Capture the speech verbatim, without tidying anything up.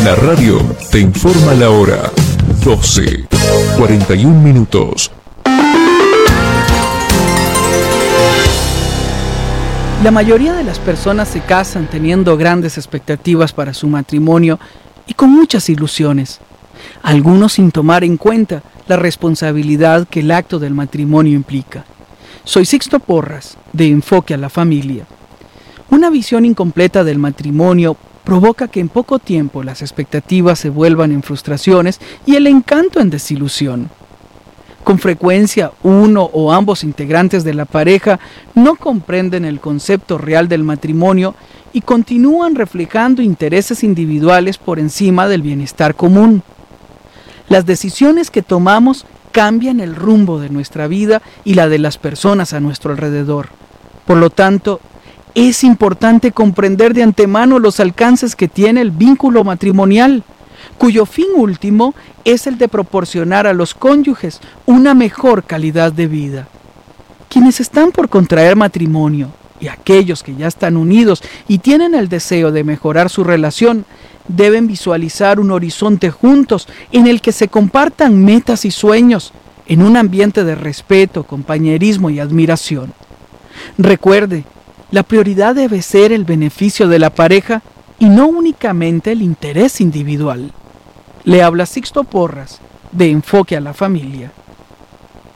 La radio te informa la hora. doce, cuarenta y un minutos. La mayoría de las personas se casan teniendo grandes expectativas para su matrimonio y con muchas ilusiones. Algunos sin tomar en cuenta la responsabilidad que el acto del matrimonio implica. Soy Sixto Porras, de Enfoque a la Familia. Una visión incompleta del matrimonio provoca que en poco tiempo las expectativas se vuelvan en frustraciones y el encanto en desilusión. Con frecuencia, uno o ambos integrantes de la pareja no comprenden el concepto real del matrimonio y continúan reflejando intereses individuales por encima del bienestar común. Las decisiones que tomamos cambian el rumbo de nuestra vida y la de las personas a nuestro alrededor. Por lo tanto, es importante comprender de antemano los alcances que tiene el vínculo matrimonial, cuyo fin último es el de proporcionar a los cónyuges una mejor calidad de vida. Quienes están por contraer matrimonio y aquellos que ya están unidos y tienen el deseo de mejorar su relación, deben visualizar un horizonte juntos en el que se compartan metas y sueños en un ambiente de respeto, compañerismo y admiración. Recuerde, la prioridad debe ser el beneficio de la pareja y no únicamente el interés individual. Le habla Sixto Porras, de Enfoque a la Familia.